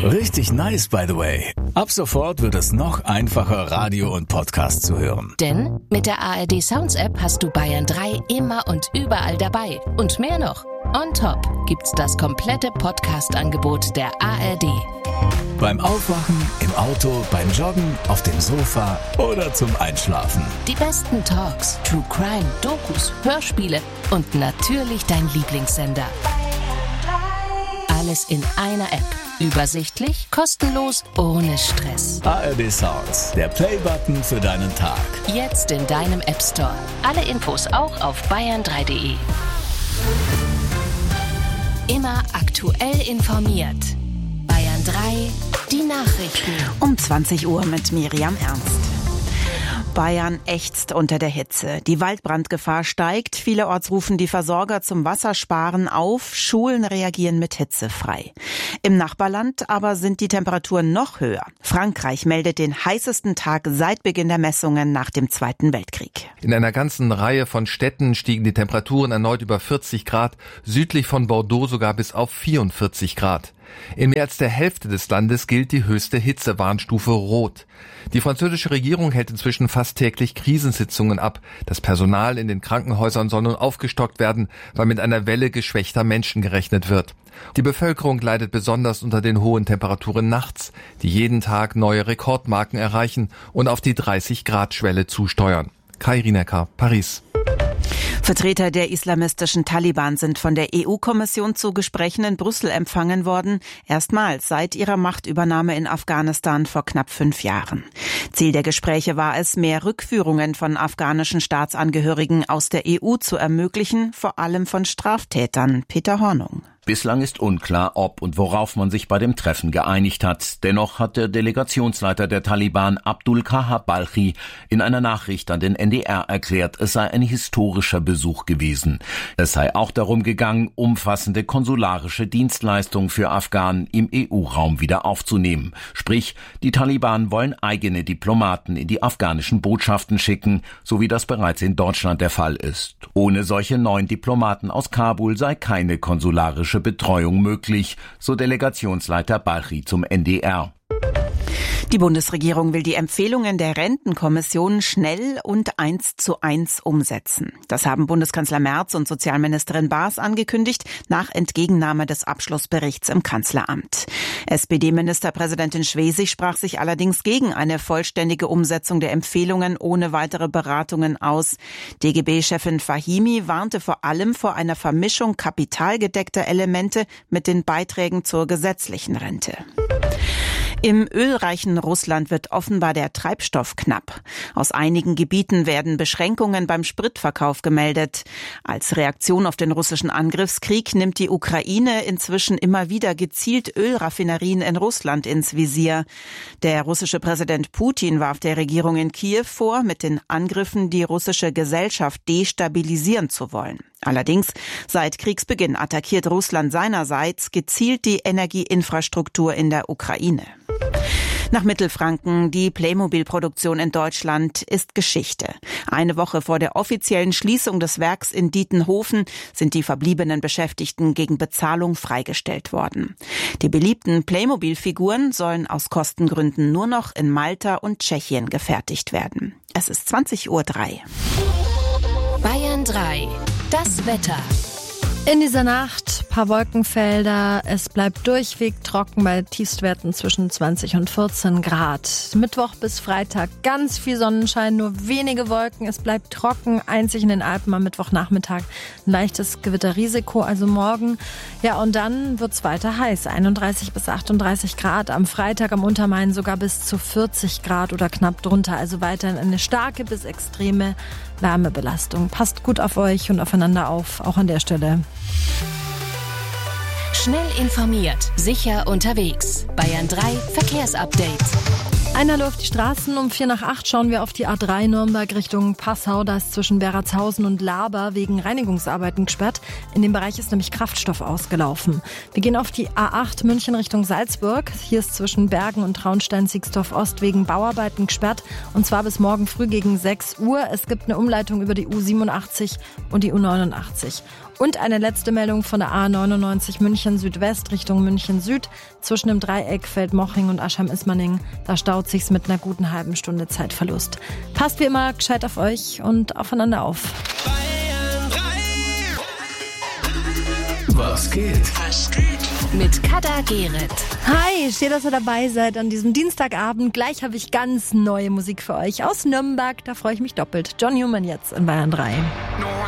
Richtig nice, by the way. Ab sofort wird es noch einfacher, Radio und Podcast zu hören. Denn mit der ARD Sounds App hast du Bayern 3 immer und überall dabei. Und mehr noch. On top gibt's das komplette Podcast-Angebot der ARD. Beim Aufwachen, im Auto, beim Joggen, auf dem Sofa oder zum Einschlafen. Die besten Talks, True Crime, Dokus, Hörspiele und natürlich dein Lieblingssender. Alles in einer App. Übersichtlich, kostenlos, ohne Stress. ARD Sounds, der Playbutton für deinen Tag. Jetzt in deinem App Store. Alle Infos auch auf bayern3.de. Immer aktuell informiert. Bayern 3, die Nachrichten. Um 20 Uhr mit Miriam Ernst. Bayern ächzt unter der Hitze. Die Waldbrandgefahr steigt. Vielerorts rufen die Versorger zum Wassersparen auf. Schulen reagieren mit Hitze frei. Im Nachbarland aber sind die Temperaturen noch höher. Frankreich meldet den heißesten Tag seit Beginn der Messungen nach dem Zweiten Weltkrieg. In einer ganzen Reihe von Städten stiegen die Temperaturen erneut über 40 Grad, südlich von Bordeaux sogar bis auf 44 Grad. In mehr als der Hälfte des Landes gilt die höchste Hitzewarnstufe Rot. Die französische Regierung hält inzwischen fast täglich Krisensitzungen ab. Das Personal in den Krankenhäusern soll nun aufgestockt werden, weil mit einer Welle geschwächter Menschen gerechnet wird. Die Bevölkerung leidet besonders unter den hohen Temperaturen nachts, die jeden Tag neue Rekordmarken erreichen und auf die 30-Grad-Schwelle zusteuern. Kai Rienecker, Paris. Vertreter der islamistischen Taliban sind von der EU-Kommission zu Gesprächen in Brüssel empfangen worden, erstmals seit ihrer Machtübernahme in Afghanistan vor knapp 5 Jahren. Ziel der Gespräche war es, mehr Rückführungen von afghanischen Staatsangehörigen aus der EU zu ermöglichen, vor allem von Straftätern. Peter Hornung. Bislang ist unklar, ob und worauf man sich bei dem Treffen geeinigt hat. Dennoch hat der Delegationsleiter der Taliban, Abdul Kahar Balchi, in einer Nachricht an den NDR erklärt, es sei ein historischer Besuch gewesen. Es sei auch darum gegangen, umfassende konsularische Dienstleistungen für Afghanen im EU-Raum wieder aufzunehmen. Sprich, die Taliban wollen eigene Diplomaten in die afghanischen Botschaften schicken, so wie das bereits in Deutschland der Fall ist. Ohne solche neuen Diplomaten aus Kabul sei keine konsularische Betreuung möglich, so Delegationsleiter Balchi zum NDR. Die Bundesregierung will die Empfehlungen der Rentenkommission schnell und 1:1 umsetzen. Das haben Bundeskanzler Merz und Sozialministerin Baas angekündigt, nach Entgegennahme des Abschlussberichts im Kanzleramt. SPD-Ministerpräsidentin Schwesig sprach sich allerdings gegen eine vollständige Umsetzung der Empfehlungen ohne weitere Beratungen aus. DGB-Chefin Fahimi warnte vor allem vor einer Vermischung kapitalgedeckter Elemente mit den Beiträgen zur gesetzlichen Rente. Im ölreichen Russland wird offenbar der Treibstoff knapp. Aus einigen Gebieten werden Beschränkungen beim Spritverkauf gemeldet. Als Reaktion auf den russischen Angriffskrieg nimmt die Ukraine inzwischen immer wieder gezielt Ölraffinerien in Russland ins Visier. Der russische Präsident Putin warf der Regierung in Kiew vor, mit den Angriffen die russische Gesellschaft destabilisieren zu wollen. Allerdings, seit Kriegsbeginn attackiert Russland seinerseits gezielt die Energieinfrastruktur in der Ukraine. Nach Mittelfranken, die Playmobil-Produktion in Deutschland ist Geschichte. Eine Woche vor der offiziellen Schließung des Werks in Dietenhofen sind die verbliebenen Beschäftigten gegen Bezahlung freigestellt worden. Die beliebten Playmobil-Figuren sollen aus Kostengründen nur noch in Malta und Tschechien gefertigt werden. Es ist 20:03 Uhr. Bayern 3. Das Wetter. In dieser Nacht paar Wolkenfelder. Es bleibt durchweg trocken bei Tiefstwerten zwischen 20 und 14 Grad. Mittwoch bis Freitag ganz viel Sonnenschein, nur wenige Wolken. Es bleibt trocken, einzig in den Alpen am Mittwochnachmittag ein leichtes Gewitterrisiko, also morgen. Ja, und dann wird's weiter heiß, 31 bis 38 Grad. Am Freitag am Untermain sogar bis zu 40 Grad oder knapp drunter. Also weiterhin eine starke bis extreme Wärmebelastung. Passt gut auf euch und aufeinander auf, auch an der Stelle. Schnell informiert, sicher unterwegs. Bayern 3 Verkehrsupdate. Einer läuft die Straßen. Um 7:45 schauen wir auf die A3 Nürnberg Richtung Passau. Da ist zwischen Beratshausen und Laber wegen Reinigungsarbeiten gesperrt. In dem Bereich ist nämlich Kraftstoff ausgelaufen. Wir gehen auf die A8 München Richtung Salzburg. Hier ist zwischen Bergen und Traunstein-Siegsdorf-Ost wegen Bauarbeiten gesperrt. Und zwar bis morgen früh gegen 6 Uhr. Es gibt eine Umleitung über die U87 und die U89. Und eine letzte Meldung von der A99 München Südwest Richtung München Süd. Zwischen dem Dreieck Feldmoching und Aschheim-Ismaning. Da staut sich's mit einer guten halben Stunde Zeitverlust. Passt wie immer gescheit auf euch und aufeinander auf. Was geht? Mit Kada Gereth. Hi, schön, dass ihr dabei seid an diesem Dienstagabend. Gleich habe ich ganz neue Musik für euch aus Nürnberg. Da freue ich mich doppelt. John Newman jetzt in Bayern 3.